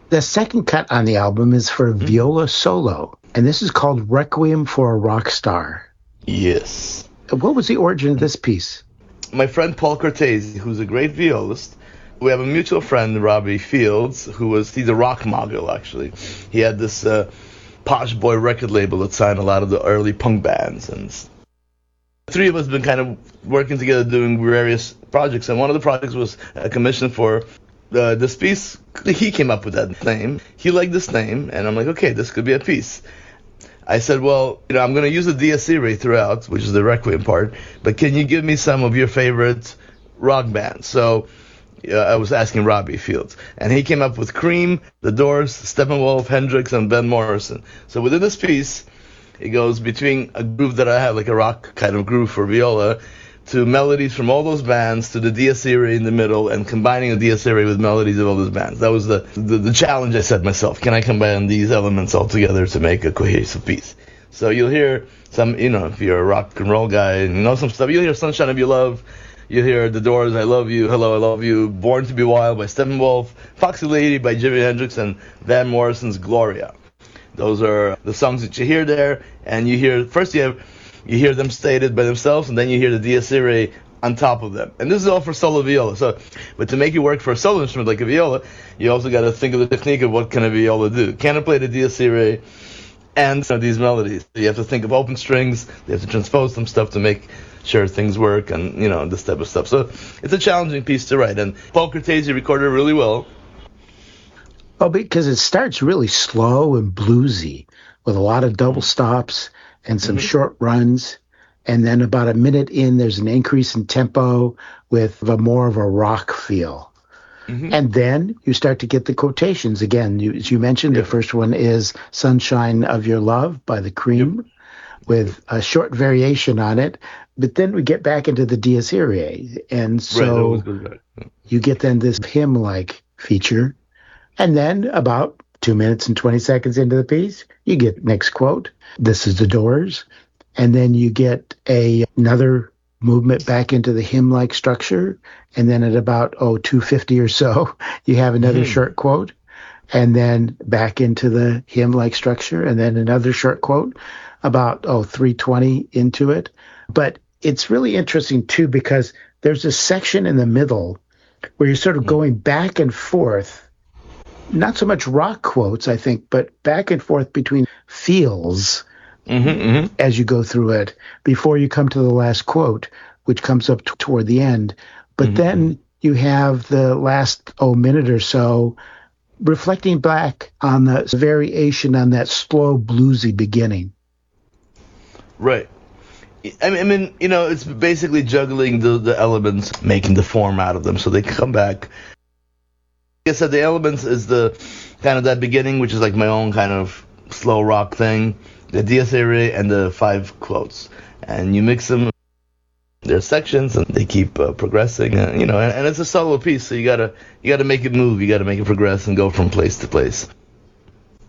The second cut on the album is for viola solo, and this is called Requiem for a Rock Star. Yes. What was the origin of this piece? My friend Paul Cortese, who's a great violist, we have a mutual friend, Robbie Fields, he's a rock mogul, actually. He had this Posh Boy record label that signed a lot of the early punk bands, and the three of us have been kind of working together doing various projects, and one of the projects was a commission for this piece. He came up with that name. He liked this name, and I'm like, okay, this could be a piece. I said, well, I'm going to use the Dies Irae throughout, which is the Requiem part, but can you give me some of your favorite rock bands? So I was asking Robbie Fields, and he came up with Cream, The Doors, Steppenwolf, Hendrix, and Van Morrison. So within this piece, it goes between a groove that I have, like a rock kind of groove for viola, to melodies from all those bands, to the Dies Irae in the middle, and combining the Dies Irae with melodies of all those bands. That was the challenge I set myself. Can I combine these elements all together to make a cohesive piece? So you'll hear some, if you're a rock and roll guy and you know some stuff, you'll hear Sunshine of Your Love, you'll hear The Doors, I Love You, Hello, I Love You, Born to Be Wild by Steppenwolf, Foxy Lady by Jimi Hendrix, and Van Morrison's Gloria. Those are the songs that you hear there, and you hear them stated by themselves, and then you hear the Dies Irae on top of them. And this is all for solo viola. But to make it work for a solo instrument like a viola, you also got to think of the technique of what can a viola do. Can it play the Dies Irae and these melodies? You have to think of open strings. You have to transpose some stuff to make sure things work, and this type of stuff. So it's a challenging piece to write, and Paul Cortese recorded it really well. Oh, because it starts really slow and bluesy with a lot of double stops and some short runs, and then about a minute in, there's an increase in tempo with more of a rock feel. And then you start to get the quotations again. As you mentioned, the first one is Sunshine of Your Love by the Cream, with a short variation on it. But then we get back into the Dies Irae, and so you get then this hymn-like feature, and then about 2 minutes and 20 seconds into the piece, you get next quote. This is The Doors. And then you get another movement back into the hymn-like structure. And then at about 2:50 or so, you have another short quote. And then back into the hymn-like structure. And then another short quote about 3:20 into it. But it's really interesting, too, because there's a section in the middle where you're sort of going back and forth. Not so much rock quotes, I think, but back and forth between feels as you go through it before you come to the last quote, which comes up toward the end. But then you have the last minute or so reflecting back on the variation on that slow bluesy beginning. Right. I mean, it's basically juggling the elements, making the form out of them so they come back. Like I said, the elements is the kind of that beginning, which is like my own kind of slow rock thing, the Dies Irae and the 5 quotes, and you mix them. There's sections, and they keep progressing, and it's a solo piece, so you gotta make it move, you gotta make it progress and go from place to place.